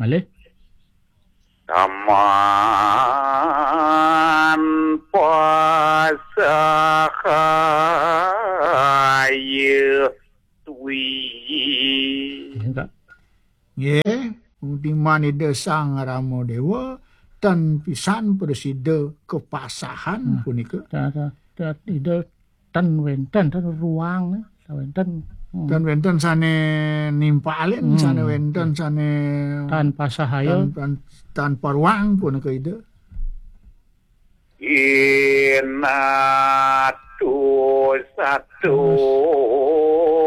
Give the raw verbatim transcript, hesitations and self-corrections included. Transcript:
Malih. Taman pasahaya tui. Enggak. Nggih, di mana desang ramo dewa dan pisan presida kepasahan Hmm. punika Ta ta ta ide tan wenten tan ruang ta wenten. Hmm. dan wenten sane nimpalin Hmm. sane wenten sane Tanpa sahaya. tan tan tanpa ruang punika ide Inatu satu